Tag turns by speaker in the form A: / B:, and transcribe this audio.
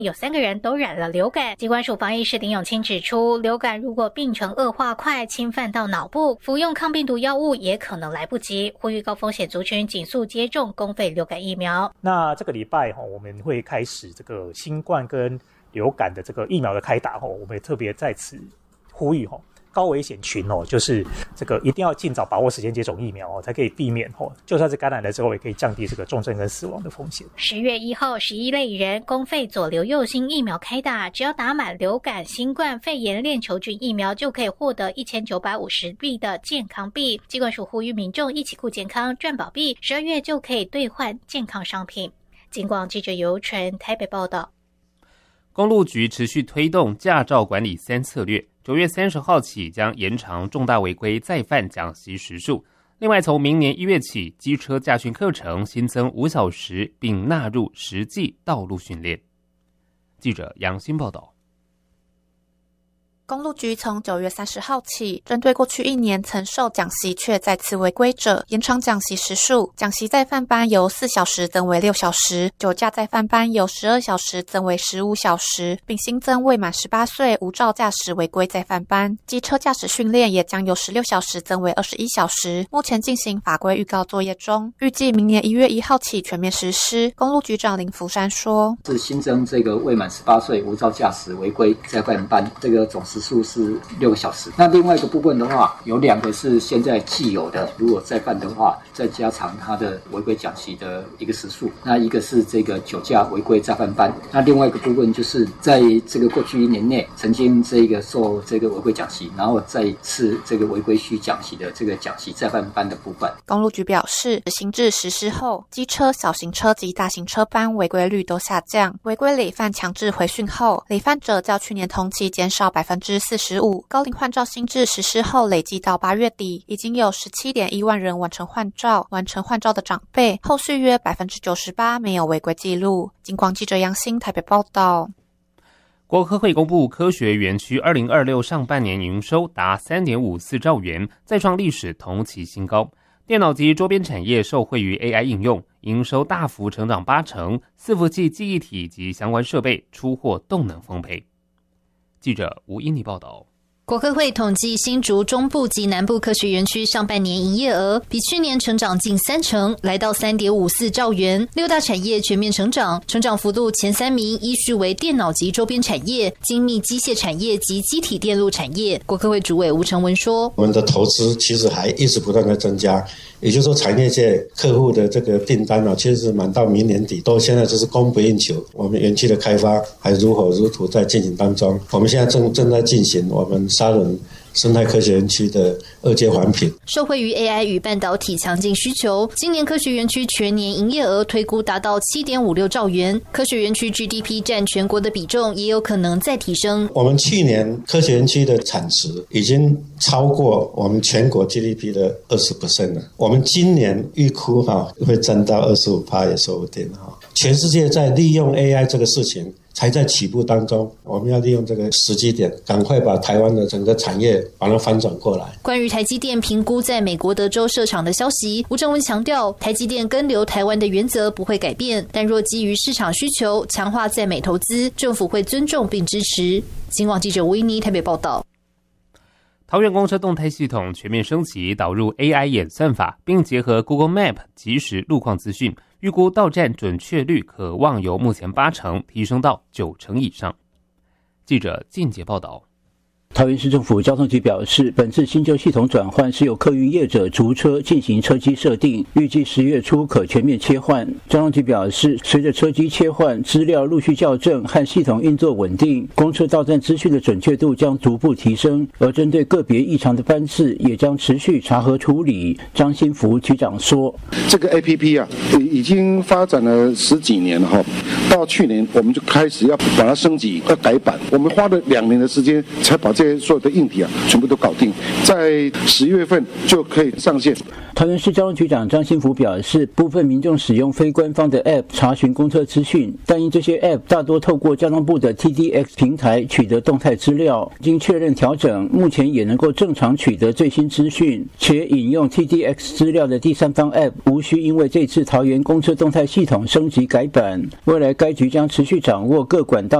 A: 有3个人都染了流感。疾管署防疫师林永清指出，流感如果病程恶化快，侵犯到脑部，服用抗病毒药物也可能来不及，呼吁高风险族群尽速接种公费流感疫苗。
B: 那这个礼拜我们会开始这个新冠跟流感的这个疫苗的开打，我们也特别在此呼吁高危险群就是这个一定要尽早把握时间接种疫苗才可以避免就算是感染了之后，也可以降低这个重症跟死亡的风险。
A: 10月1号11类人公费左流右星疫苗开打，只要打满流感、新冠肺炎链球菌疫苗，就可以获得1950币的健康币。疾管署呼吁民众一起顾健康赚保币，12月就可以兑换健康商品。警广记者尤纯台北报道。
C: 公路局持续推动驾照管理3策略，9月30号起将延长重大违规再犯讲习时数。另外，从明年1月起，机车驾训课程新增5小时，并纳入实际道路训练。记者杨欣报道。
D: 公路局从9月30号起，针对过去1年曾受讲习却再次违规者，延长讲习时数。讲习再犯班由4小时增为6小时，酒驾再犯班由12小时增为15小时，并新增未满18岁无照驾驶违规再犯班。机车驾驶训练也将由16小时增为21小时，目前进行法规预告作业中，预计明年1月1号起全面实施。公路局长林福山说：“
E: 是新增这个未满18岁无照驾驶违规再犯班，这个总时数是6个小时。那另外一个部分的话，有2个是现在既有的，如果再犯的话，再加长它的违规讲习的一个时数。那一个是这个酒驾违规再犯班。那另外一个部分就是在这个过去1年内曾经这个受这个违规讲习，然后再次这个违规需讲习的这个讲习再犯班的部分。”
D: 公路局表示，新制实施后，机车、小型车及大型车班违规率都下降，违规累犯强制回训后，累犯者较去年同期减少45%。高龄换照新制实施后，累计到8月底，已经有17.1万人完成换照。完成换照的长辈，后续约98%没有违规记录。警广记者杨欣台北报道。
C: 国科会公布科学园区2026上半年营收达3.54兆元，再创历史同期新高。电脑及周边产业受惠于 AI 应用，营收大幅成长80%，伺服器、记忆体及相关设备出货动能丰沛。记者吴依妮报道。
F: 国科会统计新竹中部及南部科学园区上半年营业额比去年成长近30%，来到3.54兆元。6大产业全面成长，成长幅度前3名依序为电脑及周边产业、精密机械产业及机体电路产业。国科会主委吴成文说：“
G: 我们的投资其实还一直不断的增加，也就是说产业界客户的这个订单其实满到明年底都现在就是供不应求。我们园区的开发还如火如荼在进行当中，我们现在正在进行我们沙仑生态科学园区的2阶环评。
F: 受惠于 AI 与半导体强劲需求，今年科学园区全年营业额推估达到7.56兆元，科学园区 GDP 占全国的比重也有可能再提升。
G: 我们去年科学园区的产值已经超过我们全国 GDP 的20% 了，我们今年预估会增到25%也说不定。全世界在利用 AI 这个事情才在起步当中，我们要利用这个时机点，赶快把台湾的整个产业把它翻转过来。
F: 关于台积电评估在美国德州设厂的消息，吴正文强调，台积电跟留台湾的原则不会改变，但若基于市场需求强化在美投资，政府会尊重并支持。警广记者吴依妮台北报道。
C: 桃园公车动态系统全面升级，导入 AI 演算法，并结合 Google Map 即时路况资讯，预估到站准确率可望由目前80%提升到90%以上。记者靳杰报道。
H: 桃园市政府交通局表示，本次新旧系统转换是由客运业者逐车进行车机设定，预计10月初可全面切换。交通局表示，随着车机切换，资料陆续校正和系统运作稳定，公车到站资讯的准确度将逐步提升，而针对个别异常的班次，也将持续查核处理。张新福局长说：“
I: 这个 APP 已经发展了10几年了到去年我们就开始要把它升级、要改版，我们花了2年的时间才把这些所有的硬体全部都搞定，在10月份就可以上线。
H: 桃园市交通局长张新福表示，部分民众使用非官方的 App 查询公车资讯，但因这些 App 大多透过交通部的 TDX 平台取得动态资料，经确认调整，目前也能够正常取得最新资讯，且引用 TDX 资料的第三方 App 无需因为这次桃园公车动态系统升级改版。未来该局将持续掌握各管道